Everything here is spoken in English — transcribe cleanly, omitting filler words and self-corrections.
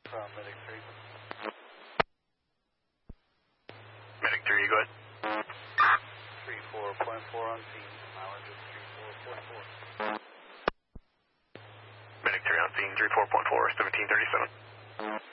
Medic 3. Medic 3, go ahead. 34.4 on scene. Mileage is 34.4. Medic 3 on scene, 34.4, 1737.